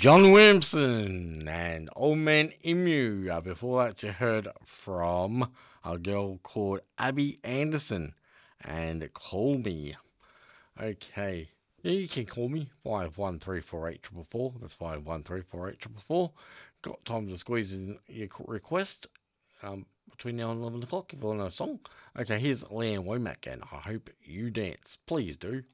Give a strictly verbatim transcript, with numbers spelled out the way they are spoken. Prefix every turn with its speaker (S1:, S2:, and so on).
S1: John Williamson and Old Man Emu. Uh, before that, you heard from a girl called Abby Anderson and Call Me. Okay. Yeah, you can call me five one three four eight four four. That's five one three four eight four four. Got time to squeeze in your request um, between now and eleven o'clock if you want a song. Okay, here's Leanne Womack and I Hope You Dance. Please do.